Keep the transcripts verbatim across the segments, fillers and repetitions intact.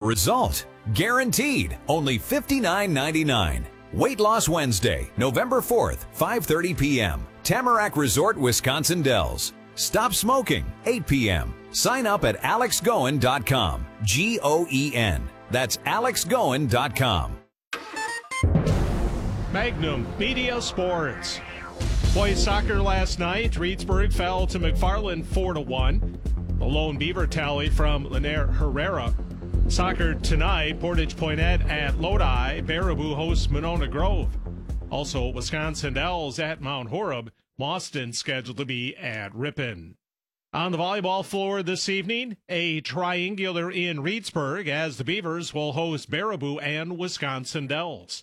result. Guaranteed. Only fifty-nine ninety-nine. Weight Loss Wednesday, November fourth, five thirty p.m. Tamarack Resort, Wisconsin Dells. Stop smoking, eight p.m. Sign up at alex goen dot com. G O E N. That's alex goen dot com. Magnum Media Sports. Boys soccer last night. Reedsburg fell to McFarland four to one. The lone Beaver tally from Linaire Herrera. Soccer tonight, Portage Poinet at Lodi. Baraboo hosts Monona Grove. Also, Wisconsin Dells at Mount Horeb. Mauston scheduled to be at Ripon. On the volleyball floor this evening, a triangular in Reedsburg as the Beavers will host Baraboo and Wisconsin Dells.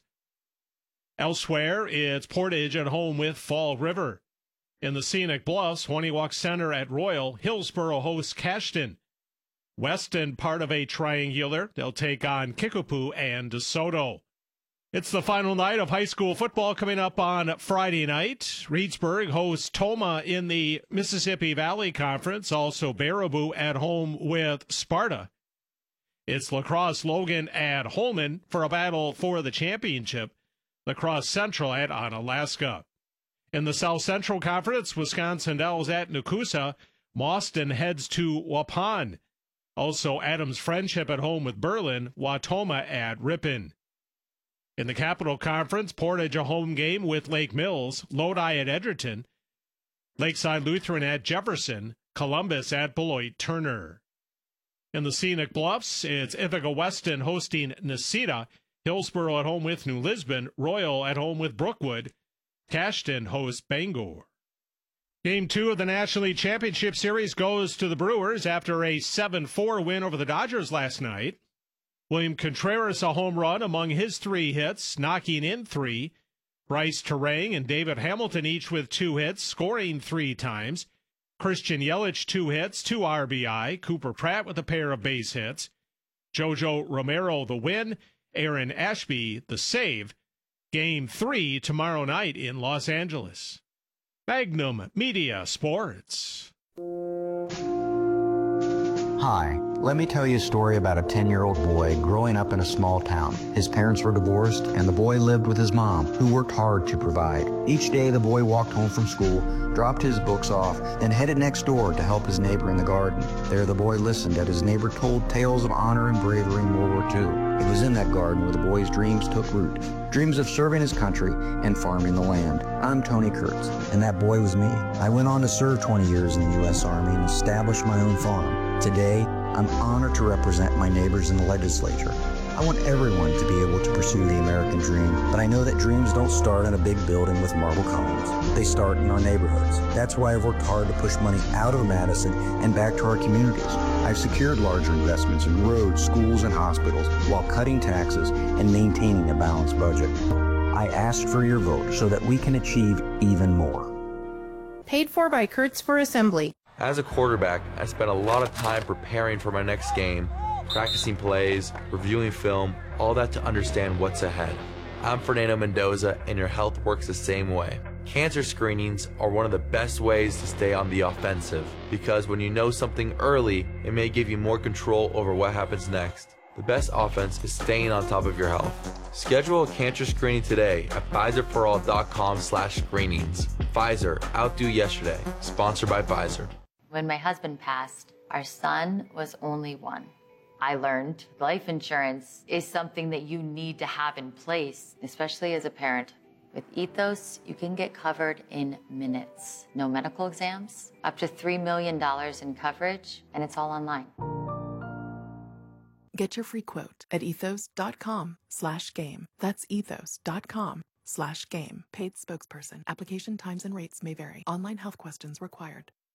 Elsewhere, it's Portage at home with Fall River. In the Scenic Bluffs, Honeywalk Center at Royal, Hillsboro hosts Cashton. Weston, part of a triangular, they'll take on Kickapoo and DeSoto. It's the final night of high school football coming up on Friday night. Reedsburg hosts Toma in the Mississippi Valley Conference, also Baraboo at home with Sparta. It's Lacrosse Logan at Holman for a battle for the championship. Lacrosse Central at Onalaska. In the South Central Conference, Wisconsin Dells at Nakusa. Mauston heads to Waupun. Also, Adams Friendship at home with Berlin. Watoma at Ripon. In the Capital Conference, Portage a home game with Lake Mills. Lodi at Edgerton. Lakeside Lutheran at Jefferson. Columbus at Beloit Turner. In the Scenic Bluffs, it's Ithaca Weston hosting Necedah. Hillsboro at home with New Lisbon. Royal at home with Brookwood. Cashton hosts Bangor. Game two of the National League Championship Series goes to the Brewers after a seven four win over the Dodgers last night. William Contreras a home run among his three hits, knocking in three. Bryce Terang and David Hamilton each with two hits, scoring three times. Christian Yelich two hits, two R B I. Cooper Pratt with a pair of base hits. Jojo Romero the win. Aaron Ashby the save. Game three tomorrow night in Los Angeles. Magnum Media Sports. Hi, let me tell you a story about a ten-year-old boy growing up in a small town. His parents were divorced, and the boy lived with his mom, who worked hard to provide. Each day, the boy walked home from school, dropped his books off, then headed next door to help his neighbor in the garden. There, the boy listened as his neighbor told tales of honor and bravery in World War Two. It was in that garden where the boy's dreams took root. Dreams of serving his country and farming the land. I'm Tony Kurtz, and that boy was me. I went on to serve twenty years in the U S Army and establish my own farm. Today, I'm honored to represent my neighbors in the legislature. I want everyone to be able to pursue the American dream, but I know that dreams don't start in a big building with marble columns. They start in our neighborhoods. That's why I've worked hard to push money out of Madison and back to our communities. I've secured larger investments in roads, schools, and hospitals while cutting taxes and maintaining a balanced budget. I asked for your vote so that we can achieve even more. Paid for by Kurtz for Assembly. As a quarterback, I spent a lot of time preparing for my next game, practicing plays, reviewing film, all that to understand what's ahead. I'm Fernando Mendoza, and your health works the same way. Cancer screenings are one of the best ways to stay on the offensive, because when you know something early, it may give you more control over what happens next. The best offense is staying on top of your health. Schedule a cancer screening today at Pfizer for all dot com slash screenings. Pfizer, outdo yesterday. Sponsored by Pfizer. When my husband passed, our son was only one. I learned life insurance is something that you need to have in place, especially as a parent. With Ethos, you can get covered in minutes. No medical exams, up to three million dollars in coverage, and it's all online. Get your free quote at ethos dot com slash game. That's ethos dot com slash game. Paid spokesperson. Application times and rates may vary. Online health questions required.